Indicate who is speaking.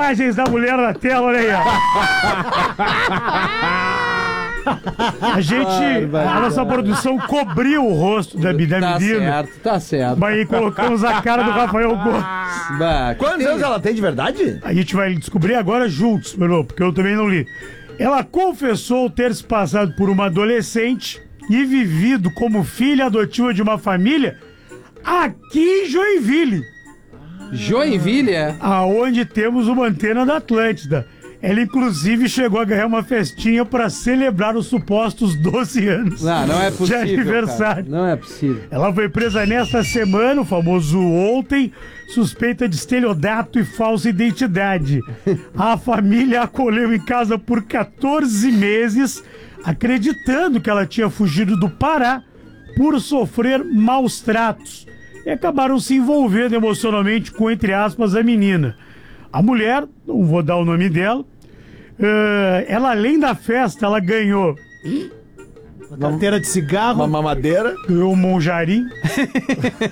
Speaker 1: imagens da mulher na tela, olha aí, ó. A gente, a nossa produção cobriu o rosto da menina.
Speaker 2: Tá certo.
Speaker 1: Mas aí colocamos a cara do Rafael Gomes.
Speaker 3: Quantos anos ela tem de verdade?
Speaker 1: A gente vai descobrir agora juntos, meu, porque eu também não li. Ela confessou ter se passado por uma adolescente e vivido como filha adotiva de uma família aqui em Joinville.
Speaker 2: Joinville, é?
Speaker 1: Aonde temos uma antena da Atlântida. Ela, inclusive, chegou a ganhar uma festinha para celebrar os supostos 12 anos
Speaker 2: não é possível,
Speaker 1: de aniversário.
Speaker 2: Cara. Não é possível.
Speaker 1: Ela foi presa nesta semana, o famoso ontem, suspeita de estelionato e falsa identidade. A família a acolheu em casa por 14 meses, acreditando que ela tinha fugido do Pará por sofrer maus tratos. E acabaram se envolvendo emocionalmente com, entre aspas, a menina. A mulher, não vou dar o nome dela, ela, além da festa, ela ganhou
Speaker 3: uma carteira de cigarro, uma mamadeira,
Speaker 1: ganhou um monjarim,